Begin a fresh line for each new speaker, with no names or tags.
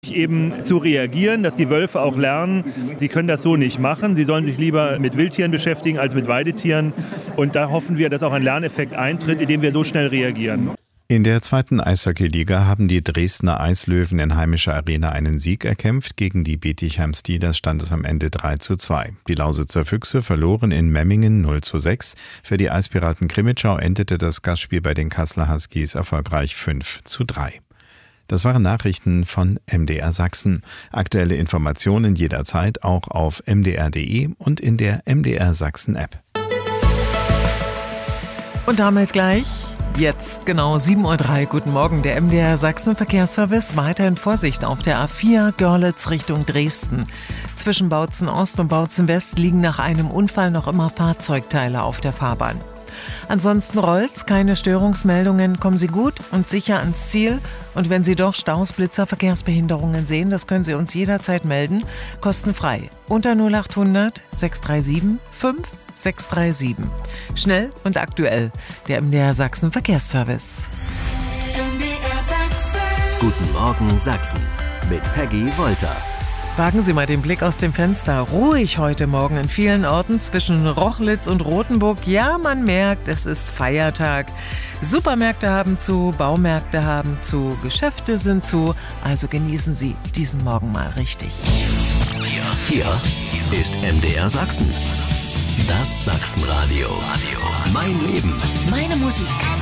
Eben zu reagieren, dass die Wölfe auch lernen, sie können das so nicht machen. Sie sollen sich lieber mit Wildtieren beschäftigen als mit Weidetieren. Und da hoffen wir, dass auch ein Lerneffekt eintritt, indem wir so schnell reagieren.
In der 2. Eishockey-Liga haben die Dresdner Eislöwen in heimischer Arena einen Sieg erkämpft. Gegen die Bietigheim Steelers stand es am Ende 3:2. Die Lausitzer Füchse verloren in Memmingen 0:6. Für die Eispiraten Krimitschau endete das Gastspiel bei den Kasseler Huskies erfolgreich 5:3. Das waren Nachrichten von MDR Sachsen. Aktuelle Informationen jederzeit auch auf mdr.de und in der MDR Sachsen App.
Und damit gleich, jetzt genau 7:03 Uhr. Guten Morgen, der MDR Sachsen Verkehrsservice. Weiterhin Vorsicht auf der A4 Görlitz Richtung Dresden. Zwischen Bautzen Ost und Bautzen West liegen nach einem Unfall noch immer Fahrzeugteile auf der Fahrbahn. Ansonsten rollt's, keine Störungsmeldungen, kommen Sie gut und sicher ans Ziel. Und wenn Sie doch Staus, Blitzer, Verkehrsbehinderungen sehen, das können Sie uns jederzeit melden, kostenfrei. Unter 0800 637 5637. Schnell und aktuell, der MDR Sachsen Verkehrsservice.
MDR Sachsen.
Guten Morgen Sachsen mit Peggy Wolter.
Wagen Sie mal den Blick aus dem Fenster. Ruhig heute Morgen in vielen Orten zwischen Rochlitz und Rothenburg. Ja, man merkt, es ist Feiertag. Supermärkte haben zu, Baumärkte haben zu, Geschäfte sind zu. Also genießen Sie diesen Morgen mal richtig.
Hier ist MDR Sachsen. Das Sachsenradio. Mein Leben.
Meine Musik.